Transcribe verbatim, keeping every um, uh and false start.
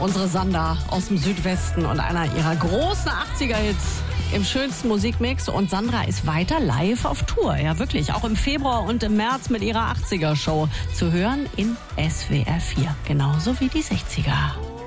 Unsere Sandra aus dem Südwesten und einer ihrer großen achtziger-Hits im schönsten Musikmix. Und Sandra ist weiter live auf Tour. Ja, wirklich. Auch im Februar und im März mit ihrer achtziger-Show zu hören in S W R vier. Genauso wie die sechziger.